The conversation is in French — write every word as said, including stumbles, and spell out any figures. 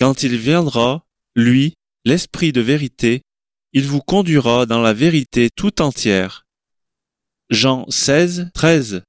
Quand il viendra, lui, l'Esprit de vérité, il vous conduira dans la vérité tout entière. Jean seize, treize.